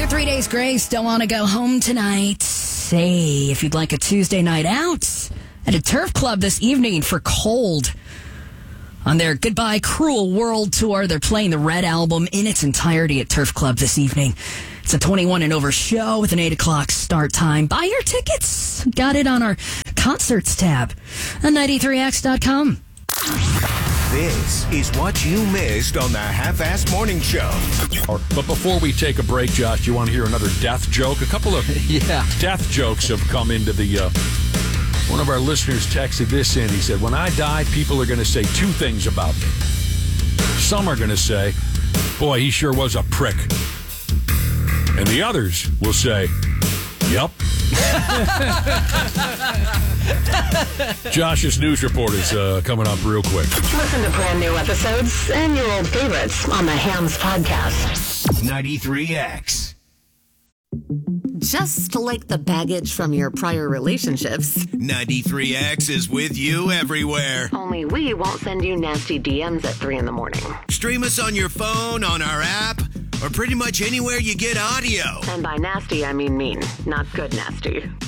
Your 3 days grace. Don't want to go home tonight. Say, if you'd like a Tuesday night out at a Turf Club this evening for Cold. On their Goodbye Cruel World tour, they're playing the Red album in its entirety at Turf Club this evening. It's a 21 and over show with an 8 o'clock start time. Buy your tickets. Got it on our concerts tab on 93x.com. This is what you missed on the Half-Assed Morning Show. But before we take a break, Josh, you want to hear another death joke? A couple of death jokes have come into the... one of our listeners texted this in. He said, when I die, people are going to say two things about me. Some are going to say, boy, he sure was a prick. And the others will say, yep. Josh's news report is coming up real quick. Listen to brand new episodes and your old favorites on the Hams Podcast. 93X. Just like the baggage from your prior relationships, 93X is with you everywhere. Only we won't send you nasty DMs at 3 in the morning. Stream us on your phone, on our app, or pretty much anywhere you get audio. And by nasty, I mean mean, not good nasty.